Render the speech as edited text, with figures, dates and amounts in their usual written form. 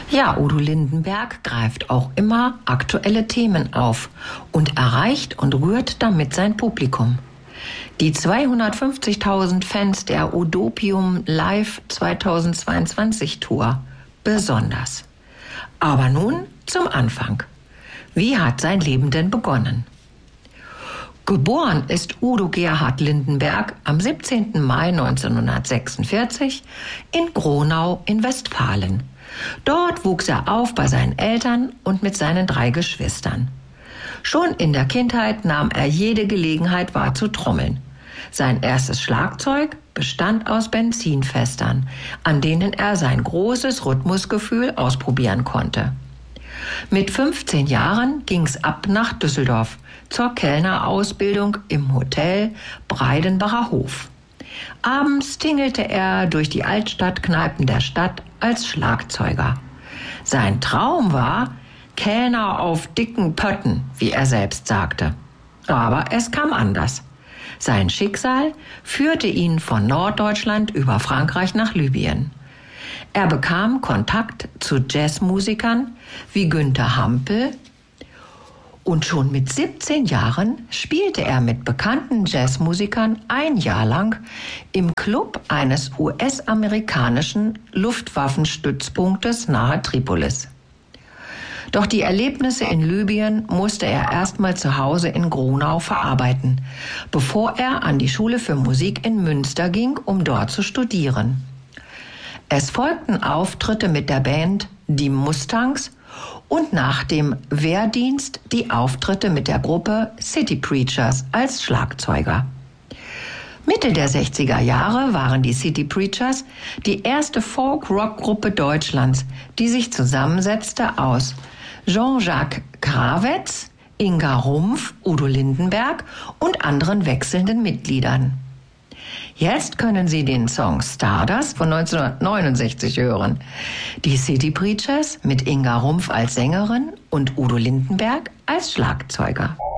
Ja, Udo Lindenberg greift auch immer aktuelle Themen auf und erreicht und rührt damit sein Publikum. Die 250.000 Fans der Udopium Live 2022 Tour besonders. Aber nun zum Anfang. Wie hat sein Leben denn begonnen? Geboren ist Udo Gerhard Lindenberg am 17. Mai 1946 in Gronau in Westfalen. Dort wuchs er auf bei seinen Eltern und mit seinen 3 Geschwistern. Schon in der Kindheit nahm er jede Gelegenheit wahr zu trommeln. Sein erstes Schlagzeug bestand aus Benzinfässern, an denen er sein großes Rhythmusgefühl ausprobieren konnte. Mit 15 Jahren ging's ab nach Düsseldorf zur Kellnerausbildung im Hotel Breidenbacher Hof. Abends tingelte er durch die Altstadtkneipen der Stadt als Schlagzeuger. Sein Traum war Kellner auf dicken Pötten, wie er selbst sagte. Aber es kam anders. Sein Schicksal führte ihn von Norddeutschland über Frankreich nach Libyen. Er bekam Kontakt zu Jazzmusikern wie Günther Hampel und schon mit 17 Jahren spielte er mit bekannten Jazzmusikern ein Jahr lang im Club eines US-amerikanischen Luftwaffenstützpunktes nahe Tripolis. Doch die Erlebnisse in Libyen musste er erstmal zu Hause in Gronau verarbeiten, bevor er an die Schule für Musik in Münster ging, um dort zu studieren. Es folgten Auftritte mit der Band Die Mustangs und nach dem Wehrdienst die Auftritte mit der Gruppe City Preachers als Schlagzeuger. Mitte der 60er Jahre waren die City Preachers die erste Folk-Rock-Gruppe Deutschlands, die sich zusammensetzte aus Jean-Jacques Kravetz, Inga Rumpf, Udo Lindenberg und anderen wechselnden Mitgliedern. Jetzt können Sie den Song Stardust von 1969 hören. Die City Preachers mit Inga Rumpf als Sängerin und Udo Lindenberg als Schlagzeuger.